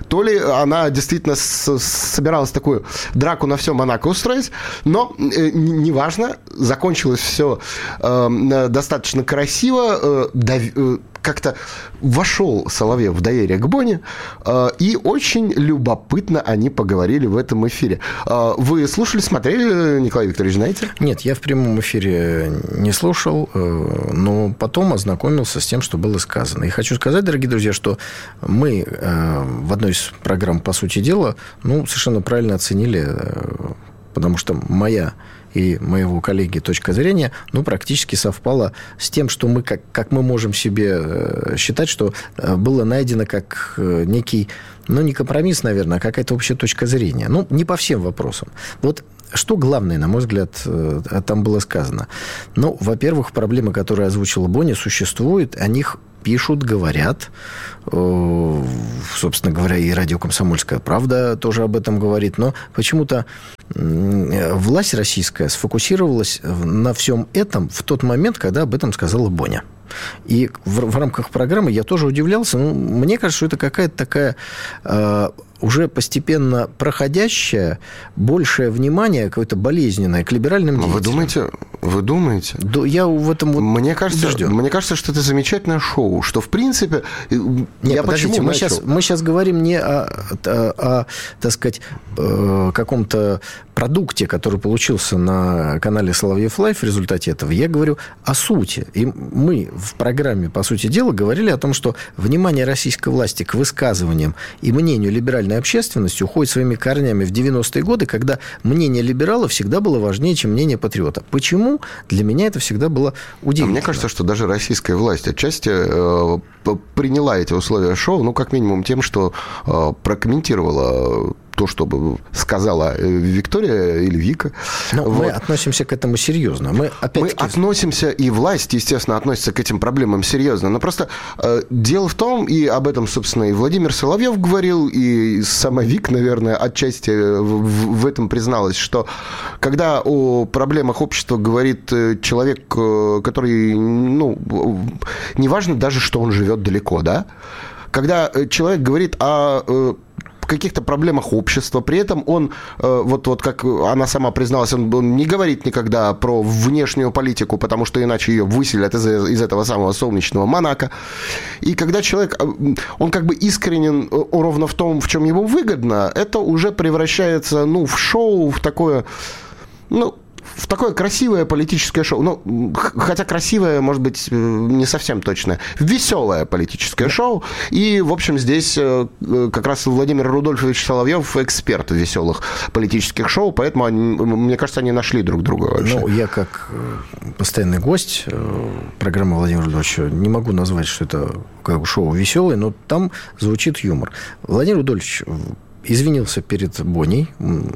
она действительно с- собиралась такую драку на все Монако устроить, но э, неважно, закончилось все э, достаточно красиво, э, дов- э, как-то вошел Соловьев в доверие к Боне, э, и очень любопытно они поговорили в этом эфире. Э, вы слушали, смотрели, Николай Викторович, знаете? Нет, я в прямом эфире не слушал, э, но потом ознакомился с тем, что было сказано. И хочу сказать, дорогие друзья, что мы э, в одной из программ «По сути дела» ну, совершенно правильно оценили, э, потому что моя и моего коллеги точка зрения, ну, практически совпала с тем, что мы, как, как мы можем себе считать, что было найдено как некий, ну, не компромисс, наверное, а какая-то общая точка зрения. Ну, не по всем вопросам. Вот что главное, на мой взгляд, там было сказано? Ну, во-первых, проблемы, которые озвучила Боня, существуют, о них пишут, говорят. Собственно говоря, и радио «Комсомольская правда» тоже об этом говорит. Но почему-то власть российская сфокусировалась на всем этом в тот момент, когда об этом сказала Боня. И в, в рамках программы я тоже удивлялся. Ну, мне кажется, что это какая-то такая э, уже постепенно проходящее большее внимание, какое-то болезненное к либеральным деятелям. Вы думаете? Вы думаете? Да, я в этом вот мне кажется, убежден. Мне кажется, что это замечательное шоу, что, в принципе... Нет, я подождите, почему мы сейчас, мы сейчас говорим не о, о, о, так сказать, каком-то продукте, который получился на канале Соловьев Лайв в результате этого. Я говорю о сути. И мы в программе «По сути дела» говорили о том, что внимание российской власти к высказываниям и мнению либеральной общественности уходит своими корнями в девяностые годы, когда мнение либерала всегда было важнее, чем мнение патриота. Почему? Для меня это всегда было удивительно. А мне кажется, что даже российская власть отчасти э, приняла эти условия шоу, ну, как минимум тем, что э, прокомментировала то, что сказала Виктория или Вика. Но вот. Мы относимся к этому серьезно. Мы, мы относимся, и власть, естественно, относится к этим проблемам серьезно. Но просто э, дело в том, и об этом, собственно, и Владимир Соловьев говорил, и сама Вик, наверное, отчасти в, в, в этом призналась, что когда о проблемах общества говорит человек, который, ну, неважно даже, что он живет далеко, да, когда человек говорит о каких-то проблемах общества, при этом он, вот, вот как она сама призналась, он, он не говорит никогда про внешнюю политику, потому что иначе ее выселят из, из этого самого солнечного Монако. И когда человек, он как бы искренен ровно в том, в чем ему выгодно, это уже превращается, ну, в шоу, в такое, ну, в такое красивое политическое шоу. Ну, хотя красивое, может быть, не совсем точно. Веселое политическое шоу. И, в общем, здесь как раз Владимир Рудольфович Соловьев эксперт в веселых политических шоу, поэтому, они, мне кажется, они нашли друг друга вообще. Ну, я как постоянный гость программы Владимира Рудольфовича не могу назвать, что это как шоу веселое, но там звучит юмор. Владимир Рудольфович извинился перед Боней,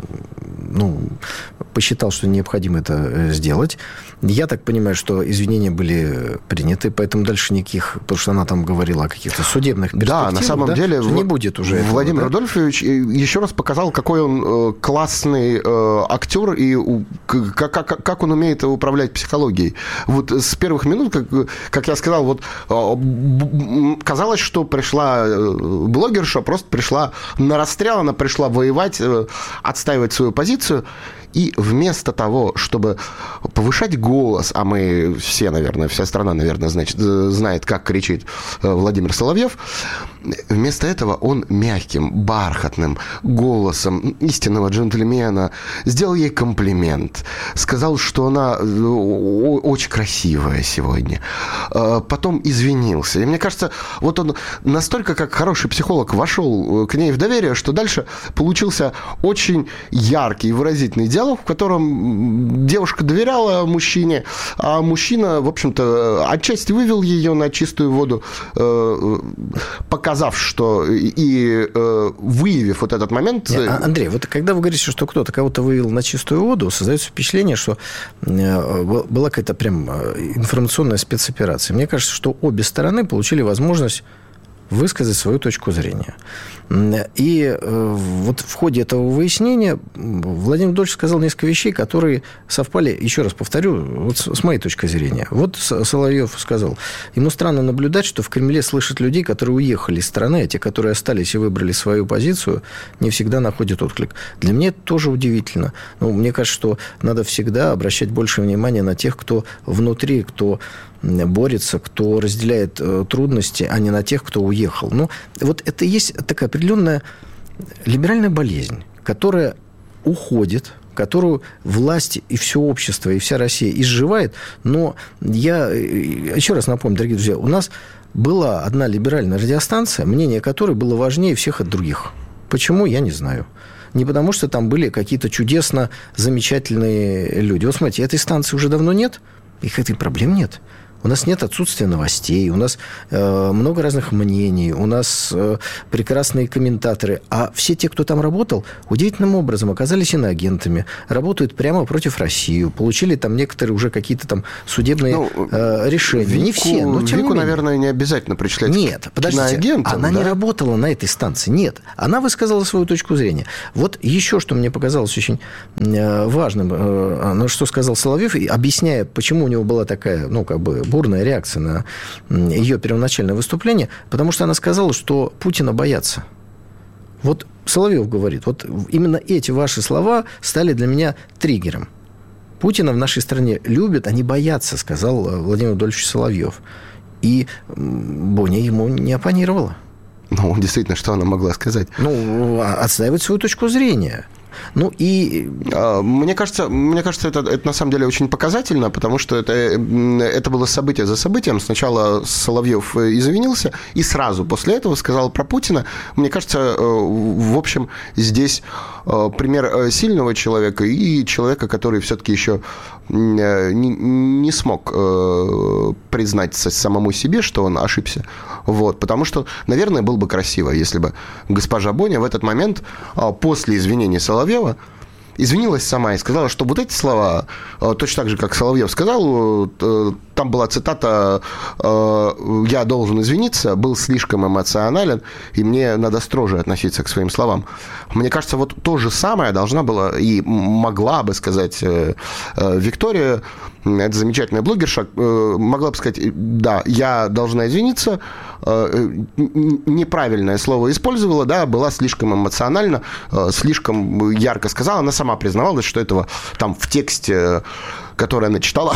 ну, посчитал, что необходимо это сделать. Я так понимаю, что извинения были приняты, поэтому дальше никаких, потому что она там говорила о каких-то судебных перспективах. Да, на самом да, деле не будет уже Владимир этого, да? Рудольфович еще раз показал, какой он классный актер и как, как, как он умеет управлять психологией. Вот с первых минут, как, как я сказал, вот казалось, что пришла блогерша, просто пришла на расстрел, она пришла воевать, отстаивать свою позицию. И вместо того, чтобы повышать голос, а мы все, наверное, вся страна, наверное, значит, знает, как кричит Владимир Соловьев, вместо этого он мягким, бархатным голосом истинного джентльмена сделал ей комплимент. Сказал, что она очень красивая сегодня. Потом извинился. И мне кажется, вот он настолько, как хороший психолог, вошел к ней в доверие, что дальше получился очень яркий, выразительный диалог, в котором девушка доверяла мужчине, а мужчина, в общем-то, отчасти вывел ее на чистую воду, показав, что и выявив вот этот момент... Андрей, вот когда вы говорите, что кто-то кого-то вывел на чистую воду, создается впечатление, что была какая-то прям информационная спецоперация. Мне кажется, что обе стороны получили возможность высказать свою точку зрения. И вот в ходе этого выяснения Владимир Владимирович сказал несколько вещей, которые совпали, еще раз повторю, вот с моей точки зрения. Вот Соловьев сказал, ему странно наблюдать, что в Кремле слышат людей, которые уехали из страны, а те, которые остались и выбрали свою позицию, не всегда находят отклик. Для меня это тоже удивительно. Ну, мне кажется, что надо всегда обращать больше внимания на тех, кто внутри, кто борется, кто разделяет трудности, а не на тех, кто уехал. Ну, вот это и есть такая определенная либеральная болезнь, которая уходит, которую власть и все общество, и вся Россия изживает. Но я еще раз напомню, дорогие друзья, у нас была одна либеральная радиостанция, мнение которой было важнее всех от других. Почему, я не знаю. Не потому, что там были какие-то чудесно замечательные люди. Вот смотрите, этой станции уже давно нет, их этой проблем нет. У нас нет отсутствия новостей, у нас э, много разных мнений, у нас э, прекрасные комментаторы. А все те, кто там работал, удивительным образом оказались иноагентами, работают прямо против России, получили там некоторые уже какие-то там судебные ну, э, решения. Вику, не все, но тем Вику, не менее. Наверное, не обязательно причислять нет, к подождите, иноагентам. Она да? не работала на этой станции, нет. Она высказала свою точку зрения. Вот еще, что мне показалось очень э, важным, э, ну, что сказал Соловьев, объясняя, почему у него была такая, ну, как бы, бурная реакция на ее первоначальное выступление, потому что она сказала, что Путина боятся. Вот Соловьев говорит, вот именно эти ваши слова стали для меня триггером. Путина в нашей стране любят, они боятся, сказал Владимир Владимирович Соловьев. И Боня ему не оппонировала. Ну, действительно, что она могла сказать? Ну, отстаивать свою точку зрения. Ну, и... Мне кажется, мне кажется это, это на самом деле очень показательно, потому что это, это было событие за событием. Сначала Соловьев извинился, и сразу после этого сказал про Путина. Мне кажется, в общем, здесь пример сильного человека и человека, который все-таки еще не, не смог признать самому себе, что он ошибся. Вот, потому что, наверное, было бы красиво, если бы госпожа Боня в этот момент, после извинения Соловьева, извинилась сама и сказала, что вот эти слова, точно так же, как Соловьев сказал, там была цитата «Я должен извиниться», был слишком эмоционален, и мне надо строже относиться к своим словам. Мне кажется, вот то же самое должна была и могла бы сказать Виктория, эта замечательная блогерша, могла бы сказать, да, я должна извиниться, неправильное слово использовала, да, была слишком эмоциональна, слишком ярко сказала, она сама признавалась, что этого там в тексте, который она читала,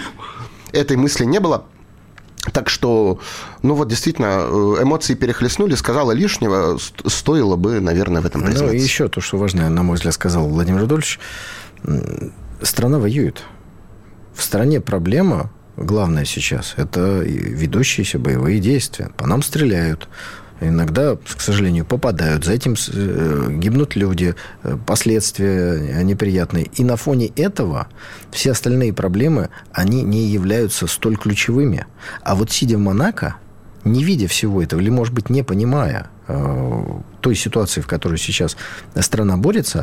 этой мысли не было. Так что, ну вот действительно, эмоции перехлестнули, сказала лишнего, стоило бы, наверное, в этом признаться. Ну и еще то, что важное, на мой взгляд, сказал Владимир Владимирович, страна воюет. В стране проблема, главная сейчас, это ведущиеся боевые действия. По нам стреляют. Иногда, к сожалению, попадают. За этим гибнут люди, последствия неприятные. И на фоне этого все остальные проблемы, они не являются столь ключевыми. А вот сидя в Монако, не видя всего этого, или, может быть, не понимая э, той ситуации, в которой сейчас страна борется,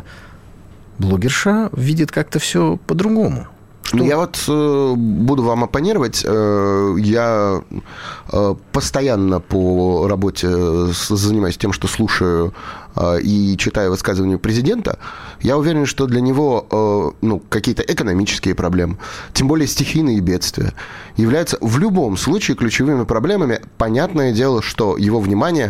блогерша видит как-то все по-другому. Что? Я вот э, буду вам оппонировать. Э, я э, постоянно по работе занимаюсь тем, что слушаю э, и читаю высказывания президента. Я уверен, что для него э, ну, какие-то экономические проблемы, тем более стихийные бедствия, являются в любом случае ключевыми проблемами. Понятное дело, что его внимание,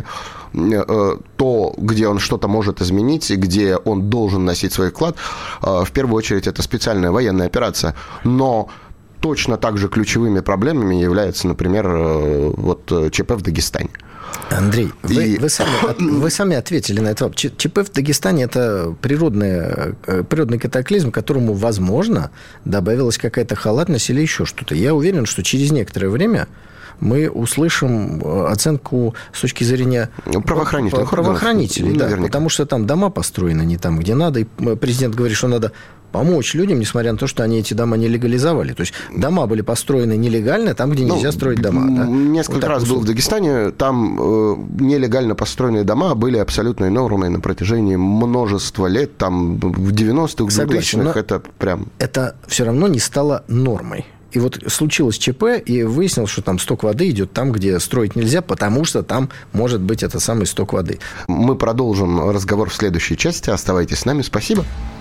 э, то, где он что-то может изменить, и где он должен носить свой вклад, э, в первую очередь это специальная военная операция. Но точно так же ключевыми проблемами являются, например, вот ЧП в Дагестане. Андрей, вы, и... вы, сами, вы сами ответили на это. ЧП в Дагестане – это природный, природный катаклизм, к которому, возможно, добавилась какая-то халатность или еще что-то. Я уверен, что через некоторое время мы услышим оценку с точки зрения правоохранителей, правоохранителей да, потому что там дома построены не там, где надо. И президент говорит, что надо помочь людям, несмотря на то, что они эти дома не легализовали. То есть дома были построены нелегально там, где нельзя ну, строить дома. Да? Несколько вот раз был в Дагестане. Там э, нелегально построенные дома были абсолютной нормой на протяжении множества лет. Там в девяностых, в двухтысячных это прям... Это все равно не стало нормой. И вот случилось ЧП, и выяснилось, что там сток воды идет там, где строить нельзя, потому что там может быть это самый сток воды. Мы продолжим разговор в следующей части. Оставайтесь с нами. Спасибо.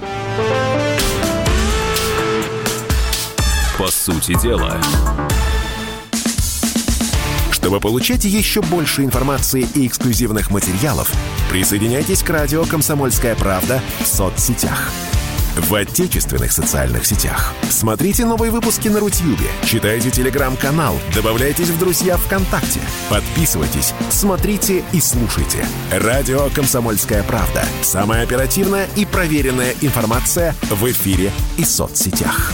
По сути дела. Чтобы получать еще больше информации и эксклюзивных материалов, присоединяйтесь к радио «Комсомольская правда» в соцсетях. В отечественных социальных сетях. Смотрите новые выпуски на Рутьюбе, читайте телеграм-канал, добавляйтесь в друзья ВКонтакте, подписывайтесь, смотрите и слушайте. Радио «Комсомольская правда». Самая оперативная и проверенная информация в эфире и соцсетях.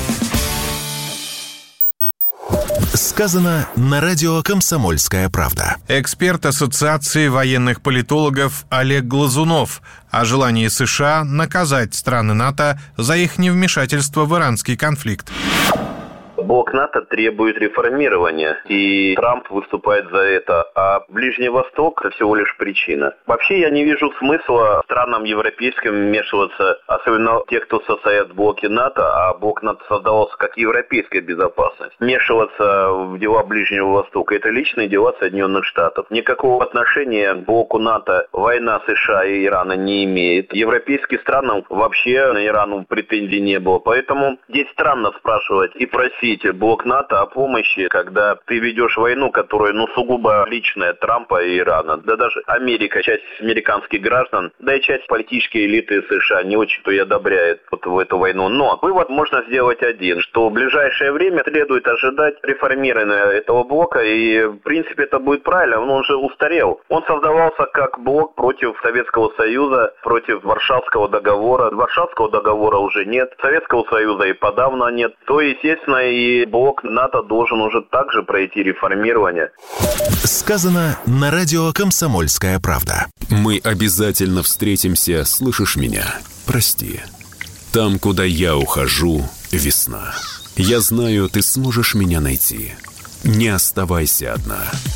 Сказано на радио «Комсомольская правда». Эксперт Ассоциации военных политологов Олег Глазунов о желании США наказать страны НАТО за их невмешательство в иранский конфликт. Блок НАТО требует реформирования, и Трамп выступает за это, а Ближний Восток – это всего лишь причина. Вообще я не вижу смысла странам европейским вмешиваться, особенно те, кто состоят в блоке НАТО, а блок НАТО создавался как европейская безопасность. Вмешиваться в дела Ближнего Востока – это личные дела Соединенных Штатов. Никакого отношения к блоку НАТО война США и Ирана не имеет. Европейским странам вообще на Ирану претензий не было, поэтому здесь странно спрашивать и просить блок НАТО о помощи, когда ты ведешь войну, которая, ну, сугубо личная Трампа и Ирана. Да даже Америка, часть американских граждан, да и часть политической элиты США не очень-то и одобряет вот в эту войну. Но вывод можно сделать один, что в ближайшее время следует ожидать реформирования этого блока, и, в принципе, это будет правильно, он уже устарел. Он создавался как блок против Советского Союза, против Варшавского договора. Варшавского договора уже нет, Советского Союза и подавно нет. То, естественно, и И блок НАТО должен уже также пройти реформирование. Сказано на радио «Комсомольская правда». Мы обязательно встретимся, слышишь меня? Прости. Там, куда я ухожу, весна. Я знаю, ты сможешь меня найти. Не оставайся одна.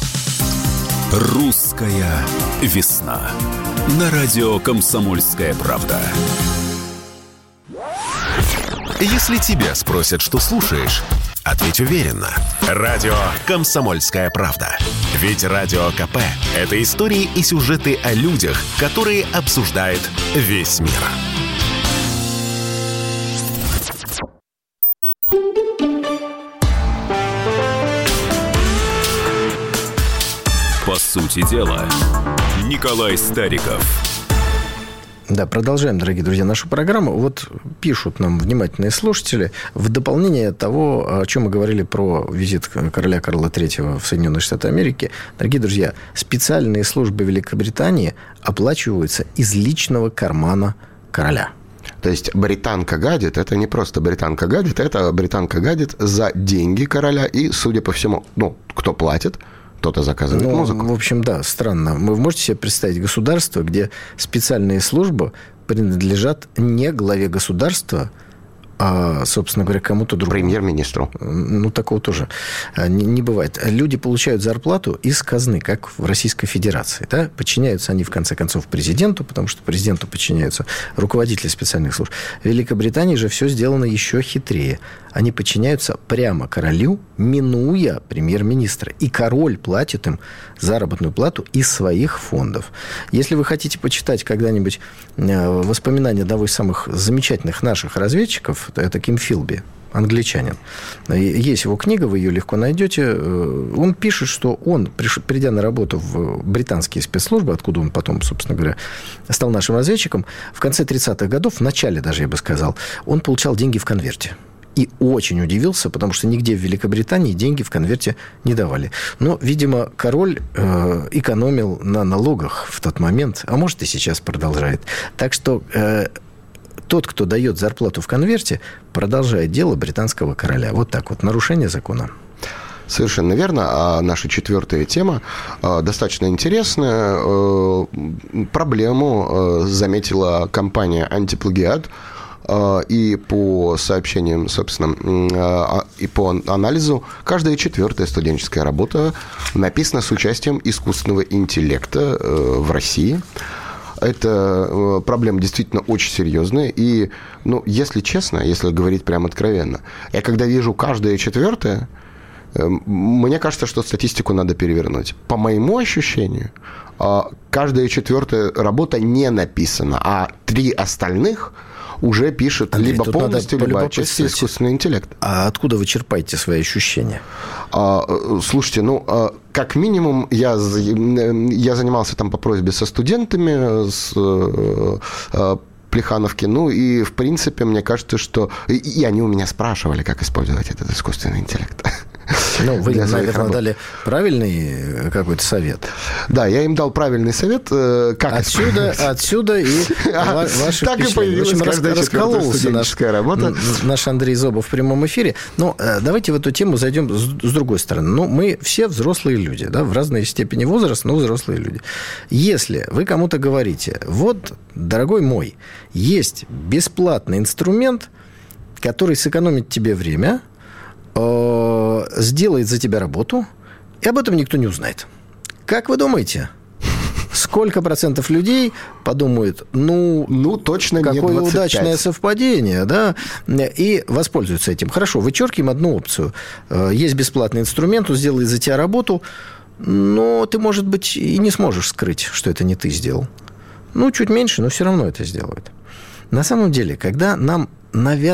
Русская весна. На радио «Комсомольская правда». Если тебя спросят, что слушаешь, ответь уверенно. Радио «Комсомольская правда». Ведь Радио КП – это истории и сюжеты о людях, которые обсуждает весь мир. По сути дела, Николай Стариков. Да, продолжаем, дорогие друзья, нашу программу. Вот пишут нам внимательные слушатели, в дополнение того, о чем мы говорили про визит короля Карла третьего в Соединенные Штаты Америки. Дорогие друзья, специальные службы Великобритании оплачиваются из личного кармана короля. То есть британка гадит, это не просто британка гадит, это британка гадит за деньги короля и, судя по всему, ну, кто платит, кто-то заказывает ну, музыку. В общем, да, странно. Вы можете себе представить государство, где специальные службы принадлежат не главе государства, а, собственно говоря, кому-то другому. Премьер-министру. Ну, такого тоже не, не бывает. Люди получают зарплату из казны, как в Российской Федерации. Да? Подчиняются они, в конце концов, президенту, потому что президенту подчиняются руководители специальных служб. В Великобритании же все сделано еще хитрее. Они подчиняются прямо королю, минуя премьер-министра. И король платит им заработную плату из своих фондов. Если вы хотите почитать когда-нибудь воспоминания одного из самых замечательных наших разведчиков, это Ким Филби, англичанин. Есть его книга, вы ее легко найдете. Он пишет, что он, придя на работу в британские спецслужбы, откуда он потом, собственно говоря, стал нашим разведчиком, в конце тридцатых годов, в начале даже, я бы сказал, он получал деньги в конверте. И очень удивился, потому что нигде в Великобритании деньги в конверте не давали. Но, видимо, король э, экономил на налогах в тот момент, а может и сейчас продолжает. Так что э, тот, кто дает зарплату в конверте, продолжает дело британского короля. Вот так вот, нарушение закона. Совершенно верно. А наша четвертая тема достаточно интересная. Проблему заметила компания «Антиплагиат». И по сообщениям, собственно, и по анализу, каждая четвертая студенческая работа написана с участием искусственного интеллекта в России. Это проблема действительно очень серьезная. И, ну, если честно, если говорить прямо откровенно, я когда вижу каждое четвертое, мне кажется, что статистику надо перевернуть. По моему ощущению, каждая четвертая работа не написана, а три остальных уже пишет Андрей, либо полностью, либо отчасти искусственный интеллект. А откуда вы черпаете свои ощущения? А, слушайте, ну, как минимум, я, я занимался там по просьбе со студентами, с Плехановки. Ну, и, в принципе, мне кажется, что... И, и они у меня спрашивали, как использовать этот искусственный интеллект. Ну, вы, наверное, дали правильный какой-то совет. Да, я им дал правильный совет, как отсюда, отсюда и а, ваши так впечатления. И появилась в общем, каждая раскололся наш, работа. наш Андрей Зобов в прямом эфире. Но давайте в эту тему зайдем с, с другой стороны. Ну, мы все взрослые люди, да, в разной степени возраста, но взрослые люди. Если вы кому-то говорите, вот, дорогой мой, есть бесплатный инструмент, который сэкономит тебе время, сделает за тебя работу, и об этом никто не узнает. Как вы думаете, сколько процентов людей подумают, ну, ну точно какое удачное совпадение, да, и воспользуются этим? Хорошо, вычеркиваем одну опцию. Есть бесплатный инструмент, он сделает за тебя работу, но ты, может быть, и не сможешь скрыть, что это не ты сделал. Ну, чуть меньше, но все равно это сделают. На самом деле, когда нам навязывают